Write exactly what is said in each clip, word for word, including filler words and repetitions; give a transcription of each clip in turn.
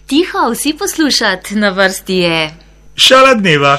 Tiho, vsi poslušat, na vrsti je Šala dneva.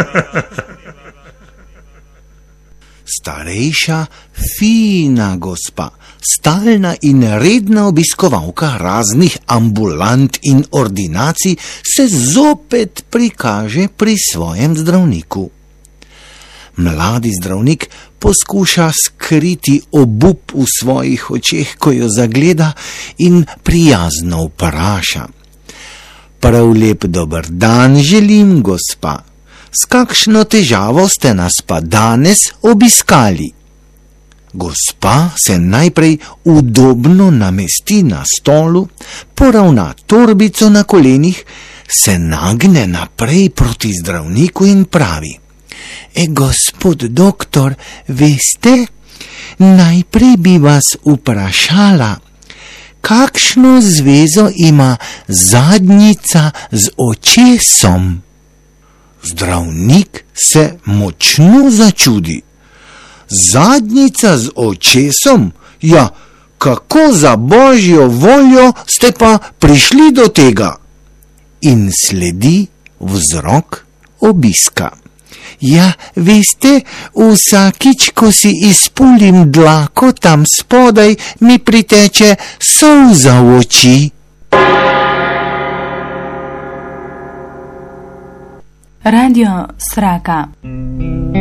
Starejša, fina gospa, stalna in redna obiskovalka raznih ambulant in ordinacij, se zopet prikaže pri svojem zdravniku. Mladi zdravnik poskuša skriti obup v svojih očeh, ko jo zagleda, in prijazno vpraša: Prav lep dober dan želim, gospa. S kakšno težavo ste nas pa danes obiskali? Gospa se najprej udobno namesti na stolu, poravna torbico na kolenih, se nagne naprej proti zdravniku in pravi: E, gospod doktor, veste, najprej bi vas vprašala, kakšno zvezo ima zadnjica z očesom? Zdravnik se močno začudi. Zadnjica z očesom? Ja, kako za božjo voljo ste pa prišli do tega? In sledi vzrok obiska. Ja, veste, vsakič, ko si izpulim dlako tam spodaj, mi priteče solza v oči. Radio Sraka.